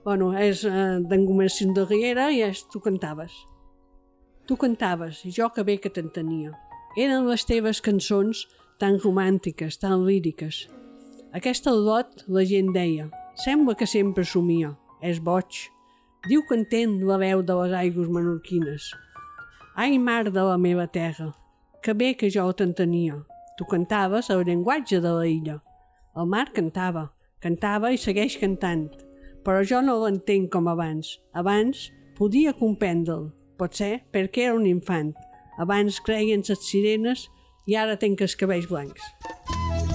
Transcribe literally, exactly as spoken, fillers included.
Bueno, és eh, d'en Gomerciun de Riera i és tu cantaves. Tu cantaves i jo que bé que t'entenia. Eren les teves cançons tan romàntiques, tan líriques. Aquesta lot la gent deia, sembla que sempre somia, és boig. Diu que entén la veu de les aigües menorquines. Ai, mar de la meva terra, que bé que jo t'entenia. Tu cantaves el llenguatge de la illa. El mar cantava, cantava i segueix cantant, però jo no l'entenc com abans. Abans podia comprendre'l, potser perquè era un infant. Abans creien les sirenes i ara tenc els cabells blancs.